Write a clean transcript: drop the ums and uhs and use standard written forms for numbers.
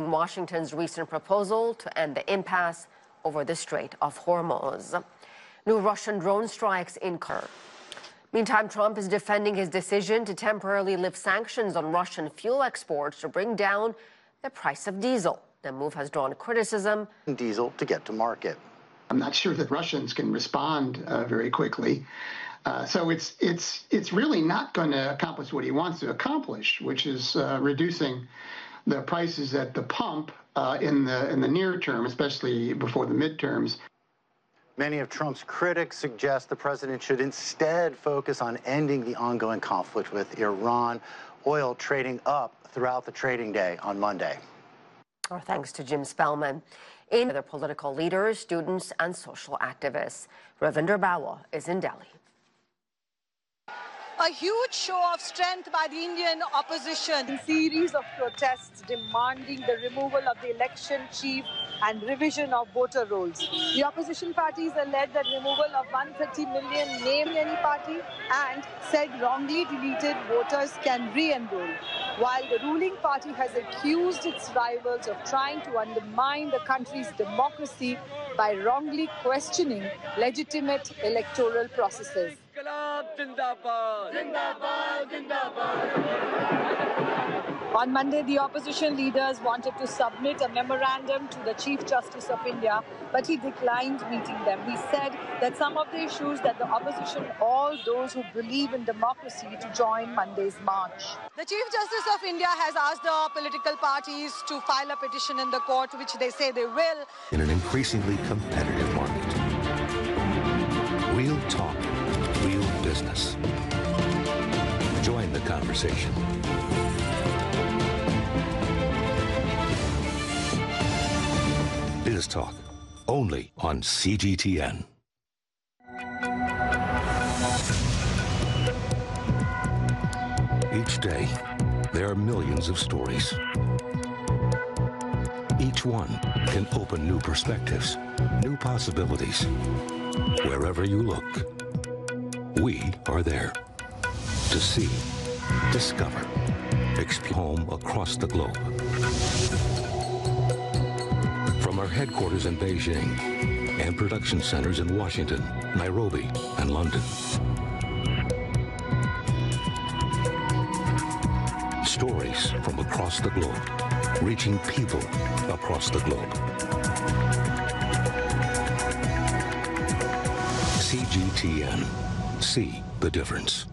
on Washington's recent proposal to end the impasse over the Strait of Hormuz. New Russian drone strikes in Qatar. Meantime, Trump is defending his decision to temporarily lift sanctions on Russian fuel exports to bring down the price of diesel. The move has drawn criticism. Diesel to get to market. I'm not sure that Russians can respond very quickly. So it's really not going to accomplish what he wants to accomplish, which is reducing the prices at the pump in the near term, especially before the midterms. Many of Trump's critics suggest the president should instead focus on ending the ongoing conflict with Iran, oil trading up throughout the trading day on Monday. Our thanks to Jim Spellman. In other political leaders, students, and social activists, Ravinder Bawa is in Delhi. A huge show of strength by the Indian opposition. A series of protests demanding the removal of the election chief and revision of voter rolls. The opposition parties alleged that removal of 130 million named any party and said wrongly deleted voters can re-enroll, while the ruling party has accused its rivals of trying to undermine the country's democracy by wrongly questioning legitimate electoral processes. On Monday, the opposition leaders wanted to submit a memorandum to the Chief Justice of India, but he declined meeting them. He said that some of the issues that the opposition, all those who believe in democracy, to join Monday's march. The Chief Justice of India has asked the political parties to file a petition in the court, which they say they will. In an increasingly competitive market. Real talk, real business. Join the conversation. Biz Talk, only on CGTN. Each day, there are millions of stories. Each one can open new perspectives, new possibilities. Wherever you look, we are there to see, discover, explore home across the globe. From our headquarters in Beijing and production centers in Washington, Nairobi, and London. Stories from across the globe, reaching people across the globe. CGTN. See the difference.